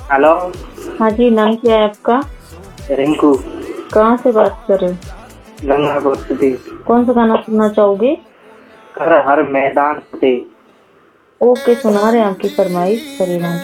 Hello. हाँ जी, नाम क्या है आपका? रिंकू। कहाँ से बात कर रहे हो? गंगापुर से। कौन सा गाना सुनना चाहोगे? कर हर मैदान से। ओके, सुना रहे हैं आपकी फरमाइश। हरे राम।